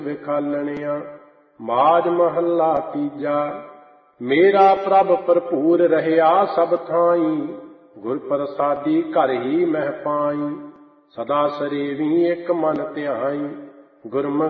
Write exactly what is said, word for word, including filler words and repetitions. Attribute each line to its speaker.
Speaker 1: ਵਿਖਾਲਣਿਆ। ਮਾਝ ਮਹੱਲਾ ਤੀਜਾ। ਮੇਰਾ ਪ੍ਰਭ ਭਰਪੂਰ ਰਹਿਆ ਸਭ ਥਾਈ, ਗੁਰ ਪ੍ਰਸਾਦੀ ਘਰ ਹੀ ਮਹਿ ਪਾਈ। ਸਦਾ ਸਰੇਵੀ ਇੱਕ ਮਨ ਧਿਆਈ, ਗੁਰਮੁਖ